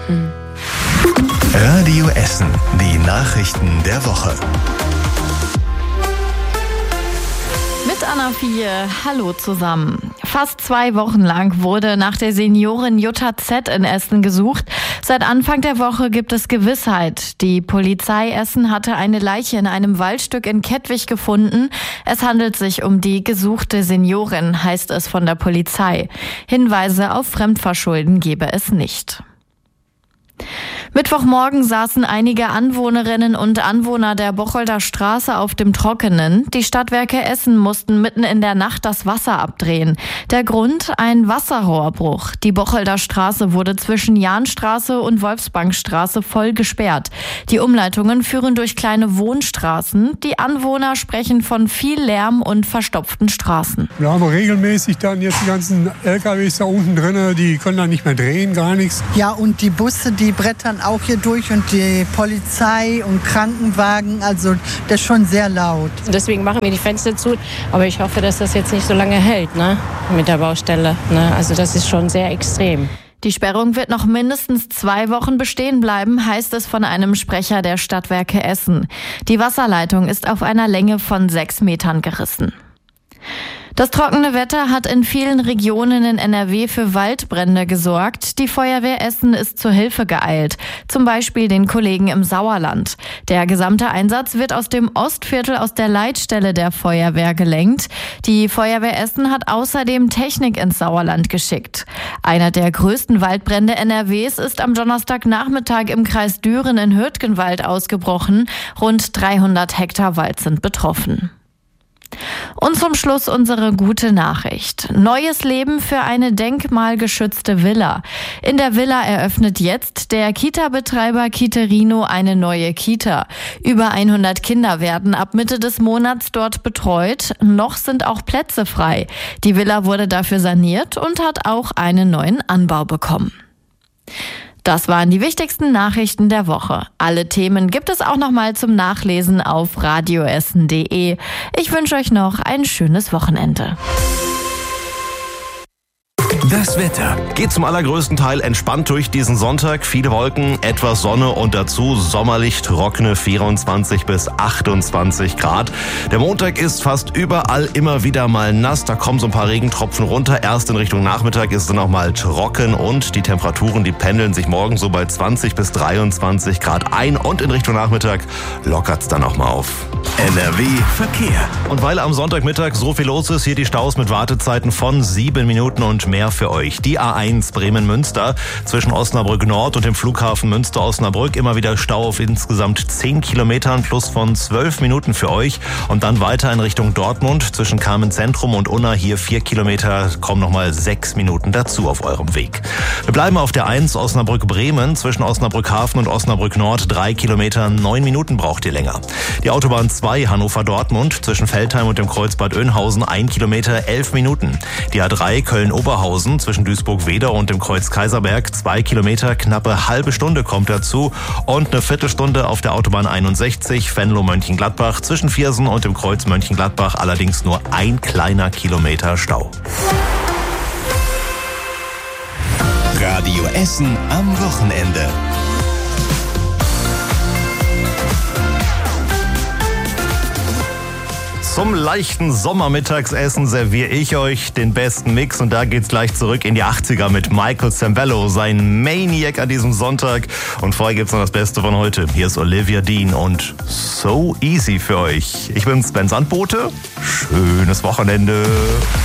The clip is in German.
Radio Essen, die Nachrichten der Woche. Mit Anna Vieh, hallo zusammen. Fast 2 Wochen lang wurde nach der Seniorin Jutta Z. in Essen gesucht. Seit Anfang der Woche gibt es Gewissheit. Die Polizei Essen hatte eine Leiche in einem Waldstück in Kettwig gefunden. Es handelt sich um die gesuchte Seniorin, heißt es von der Polizei. Hinweise auf Fremdverschulden gebe es nicht. Mittwochmorgen saßen einige Anwohnerinnen und Anwohner der Bocholder Straße auf dem Trockenen. Die Stadtwerke Essen mussten mitten in der Nacht das Wasser abdrehen. Der Grund? Ein Wasserrohrbruch. Die Bocholder Straße wurde zwischen Jahnstraße und Wolfsbankstraße voll gesperrt. Die Umleitungen führen durch kleine Wohnstraßen. Die Anwohner sprechen von viel Lärm und verstopften Straßen. Wir haben regelmäßig dann jetzt die ganzen LKWs da unten drin, die können dann nicht mehr drehen, gar nichts. Ja, und die Busse, die brettern auch hier durch und die Polizei und Krankenwagen, also das ist schon sehr laut. Deswegen machen wir die Fenster zu, aber ich hoffe, dass das jetzt nicht so lange hält, mit der Baustelle. Also das ist schon sehr extrem. Die Sperrung wird noch mindestens 2 Wochen bestehen bleiben, heißt es von einem Sprecher der Stadtwerke Essen. Die Wasserleitung ist auf einer Länge von 6 Metern gerissen. Das trockene Wetter hat in vielen Regionen in NRW für Waldbrände gesorgt. Die Feuerwehr Essen ist zur Hilfe geeilt, zum Beispiel den Kollegen im Sauerland. Der gesamte Einsatz wird aus dem Ostviertel aus der Leitstelle der Feuerwehr gelenkt. Die Feuerwehr Essen hat außerdem Technik ins Sauerland geschickt. Einer der größten Waldbrände NRWs ist am Donnerstagnachmittag im Kreis Düren in Hürtgenwald ausgebrochen. Rund 300 Hektar Wald sind betroffen. Und zum Schluss unsere gute Nachricht. Neues Leben für eine denkmalgeschützte Villa. In der Villa eröffnet jetzt der Kita-Betreiber Kiterino eine neue Kita. Über 100 Kinder werden ab Mitte des Monats dort betreut. Noch sind auch Plätze frei. Die Villa wurde dafür saniert und hat auch einen neuen Anbau bekommen. Das waren die wichtigsten Nachrichten der Woche. Alle Themen gibt es auch nochmal zum Nachlesen auf radioessen.de. Ich wünsche euch noch ein schönes Wochenende. Das Wetter Geht zum allergrößten Teil entspannt durch diesen Sonntag. Viele Wolken, etwas Sonne und dazu sommerlich trockene 24 bis 28 Grad. Der Montag ist fast überall immer wieder mal nass. Da kommen so ein paar Regentropfen runter. Erst in Richtung Nachmittag ist es dann auch mal trocken und die Temperaturen, die pendeln sich morgen so bei 20 bis 23 Grad ein. Und in Richtung Nachmittag lockert es dann auch mal auf. NRW Verkehr. Und weil am Sonntagmittag so viel los ist, hier die Staus mit Wartezeiten von 7 Minuten und mehr für euch. Die A1 Bremen-Münster zwischen Osnabrück Nord und dem Flughafen Münster-Osnabrück. Immer wieder Stau auf insgesamt 10 Kilometern plus von 12 Minuten für euch. Und dann weiter in Richtung Dortmund zwischen Carmen-Zentrum und Unna. Hier 4 Kilometer, kommen nochmal 6 Minuten dazu auf eurem Weg. Wir bleiben auf der 1 Osnabrück-Bremen zwischen Osnabrück-Hafen und Osnabrück Nord. 3 Kilometer, 9 Minuten braucht ihr länger. Die Autobahn 2 Hannover-Dortmund zwischen Veltheim und dem Kreuzbad Önhausen 1 Kilometer, 11 Minuten. Die A3 Köln-Oberhausen zwischen Duisburg-Wedau und dem Kreuz Kaiserberg 2 Kilometer, knappe halbe Stunde kommt dazu und eine Viertelstunde auf der Autobahn 61 Venlo-Mönchengladbach zwischen Viersen und dem Kreuz Mönchengladbach, allerdings nur 1 kleiner Kilometer Stau. Radio Essen am Wochenende. Zum leichten Sommermittagsessen serviere ich euch den besten Mix und da geht's gleich zurück in die 80er mit Michael Zambello, sein Maniac an diesem Sonntag. Und vorher gibt's noch das Beste von heute. Hier ist Olivia Dean und So Easy für euch. Ich bin Sven Sandbote. Schönes Wochenende.